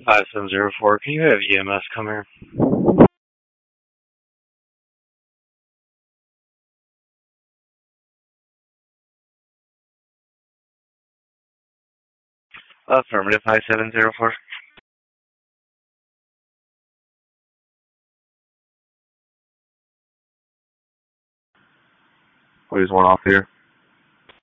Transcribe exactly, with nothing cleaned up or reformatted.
five seven zero four, can you have E M S come here? Affirmative, five seven zero four. Please one off here.